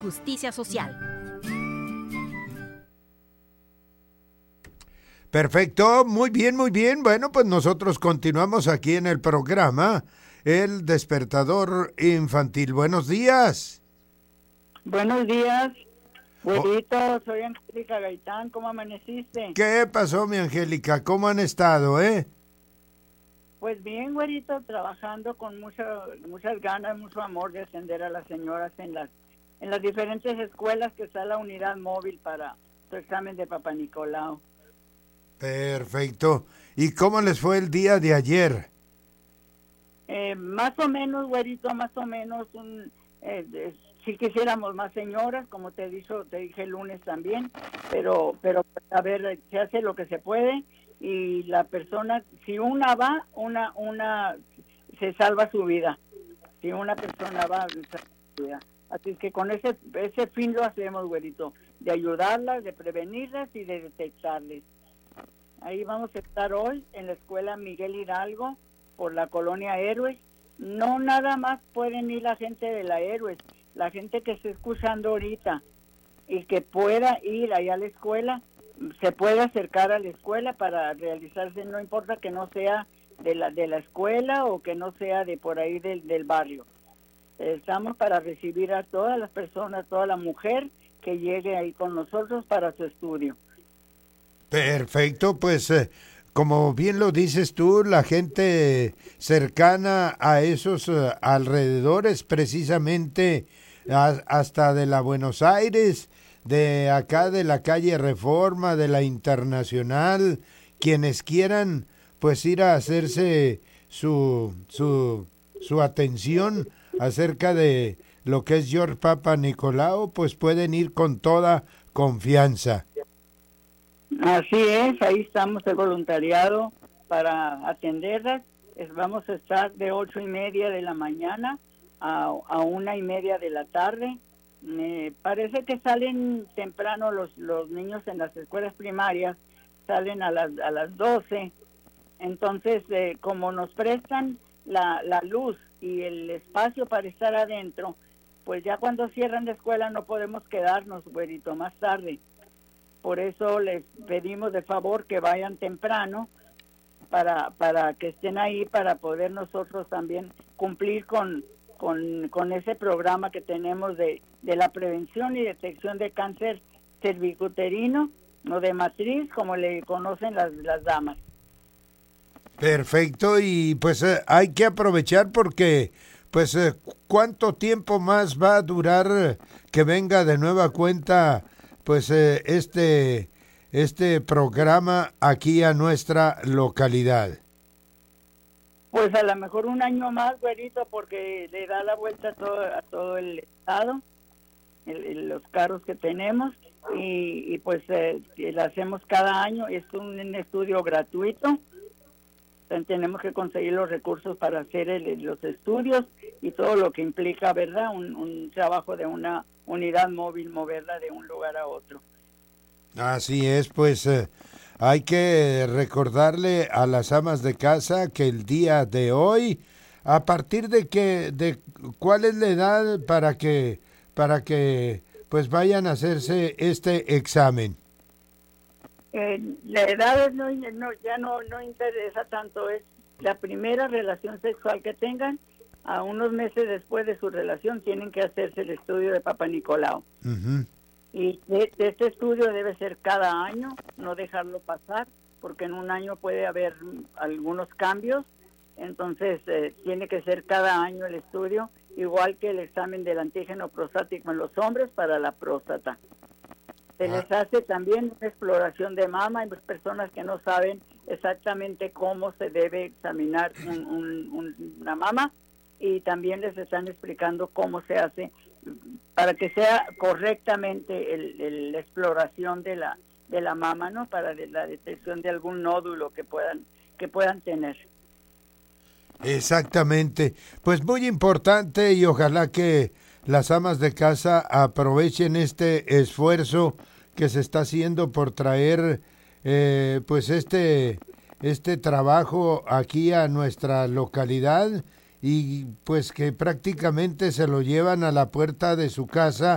Justicia Social. Perfecto, muy bien, muy bien. Bueno, pues nosotros continuamos aquí en el programa El Despertador Infantil. Buenos días. Buenos días, güerito, soy Angélica Gaitán, ¿cómo amaneciste? ¿Qué pasó, mi Angélica? ¿Cómo han estado, Pues bien, güerito, trabajando con muchas ganas, mucho amor de atender a las señoras en las diferentes escuelas que está la unidad móvil para su examen de Papá Nicolau. Perfecto. ¿Y cómo les fue el día de ayer? Más o menos, güerito, más o menos, si quisiéramos más señoras, como te dije el lunes también, pero a ver, se hace lo que se puede y la persona, si una va, una se salva su vida. Si una persona va, se salva su vida. Así que con ese fin lo hacemos, güerito, de ayudarlas, de prevenirlas y de detectarles. Ahí vamos a estar hoy en la escuela Miguel Hidalgo por la colonia Héroes. No nada más pueden ir la gente de la Héroes, la gente que esté escuchando ahorita y que pueda ir allá a la escuela, se puede acercar a la escuela para realizarse, no importa que no sea de la escuela o que no sea de por ahí del barrio. Estamos para recibir a todas las personas, toda la mujer que llegue ahí con nosotros para su estudio. Perfecto, pues como bien lo dices tú, la gente cercana a esos alrededores, precisamente hasta de la Buenos Aires, de acá de la calle Reforma, de la Internacional, quienes quieran pues ir a hacerse su atención acerca de lo que es George Papa Nicolau, pues pueden ir con toda confianza. Así es, ahí estamos el voluntariado para atenderlas. Vamos a estar de 8:30 de la mañana a 1:30 de la tarde. Me parece que salen temprano los niños en las escuelas primarias, salen a las 12. Entonces, como nos prestan la luz y el espacio para estar adentro, pues ya cuando cierran la escuela no podemos quedarnos, güerito, más tarde. Por eso les pedimos de favor que vayan temprano para que estén ahí, para poder nosotros también cumplir con ese programa que tenemos de la prevención y detección de cáncer cervicuterino o de matriz, como le conocen las damas. Perfecto, y pues hay que aprovechar porque pues ¿cuánto tiempo más va a durar que venga de nueva cuenta pues este programa aquí a nuestra localidad? Pues a lo mejor un año más, güerito, porque le da la vuelta a todo el estado, los carros que tenemos, y pues lo hacemos cada año. Es un estudio gratuito. Entonces, tenemos que conseguir los recursos para hacer los estudios y todo lo que implica, ¿verdad? Un trabajo de una unidad móvil, moverla de un lugar a otro. Así es, pues hay que recordarle a las amas de casa que el día de hoy, a partir de cuál es la edad para que pues vayan a hacerse este examen. La edad ya no interesa tanto, es la primera relación sexual que tengan. A unos meses después de su relación tienen que hacerse el estudio de Papá Nicolau. Uh-huh. Y este estudio debe ser cada año, no dejarlo pasar, porque en un año puede haber algunos cambios. Entonces tiene que ser cada año el estudio, igual que el examen del antígeno prostático en los hombres para la próstata. Se les hace también una exploración de mama. Hay personas que no saben exactamente cómo se debe examinar una mama, y también les están explicando cómo se hace para que sea correctamente la exploración de la mama, ¿no? Para la detección de algún nódulo que puedan tener. Exactamente. Pues muy importante, y ojalá que las amas de casa aprovechen este esfuerzo que se está haciendo por traer pues este trabajo aquí a nuestra localidad, y pues que prácticamente se lo llevan a la puerta de su casa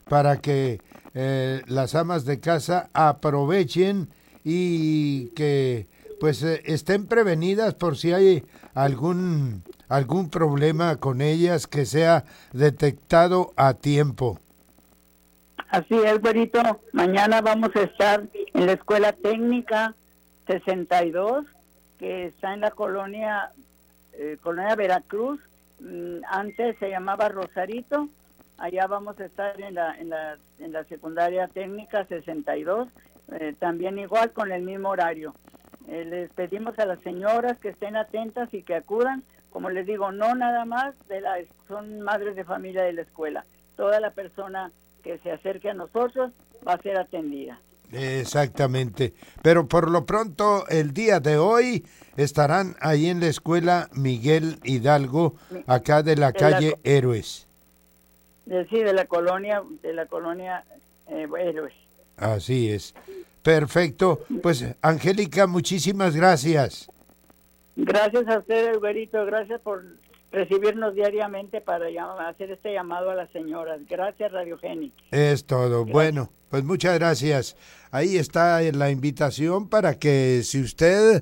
para que las amas de casa aprovechen y que pues estén prevenidas por si hay algún problema con ellas que sea detectado a tiempo. Así es, güerito. Mañana vamos a estar en la Escuela Técnica 62, que está en la colonia Veracruz. Antes se llamaba Rosarito. Allá vamos a estar en la secundaria técnica 62, también igual con el mismo horario. Les pedimos a las señoras que estén atentas y que acudan. Como les digo, no nada más son madres de familia de la escuela. Toda la persona que se acerque a nosotros va a ser atendida. Exactamente, pero por lo pronto el día de hoy estarán ahí en la escuela Miguel Hidalgo, acá de la calle Héroes. Sí, de la colonia Héroes. Así es. Perfecto. Pues, Angélica, muchísimas gracias. Gracias a ustedes, güerito. Gracias por recibirnos diariamente para hacer este llamado a las señoras. Gracias, Radio Geni. Es todo. Gracias. Bueno, pues muchas gracias. Ahí está la invitación para que si usted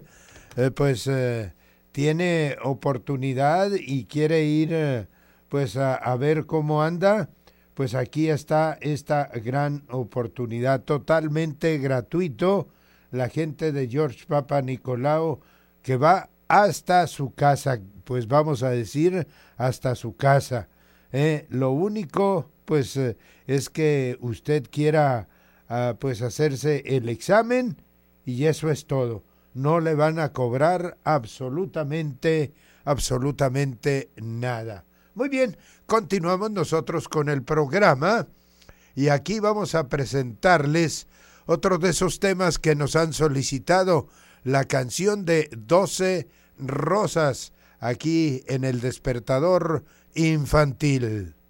tiene oportunidad y quiere ir a ver cómo anda, pues aquí está esta gran oportunidad totalmente gratuito. La gente de George Papa Nicolau que va hasta su casa, pues vamos a decir hasta su casa. Lo único es que usted quiera hacerse el examen y eso es todo. No le van a cobrar absolutamente nada. Muy bien, continuamos nosotros con el programa y aquí vamos a presentarles otro de esos temas que nos han solicitado, la canción de 12 Rosas, aquí en el Despertador Infantil.